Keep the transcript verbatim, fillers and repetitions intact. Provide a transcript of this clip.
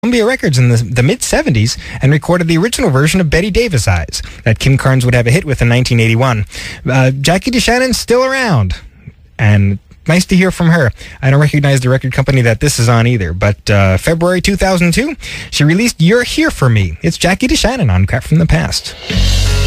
Columbia Records in the, the mid-seventies and recorded the original version of Betty Davis Eyes that Kim Carnes would have a hit with in nineteen eighty-one. Uh, Jackie DeShannon's still around, and nice to hear from her. I don't recognize the record company that this is on either, but uh, February two thousand two, she released You're Here For Me. It's Jackie DeShannon on Crap from the Past.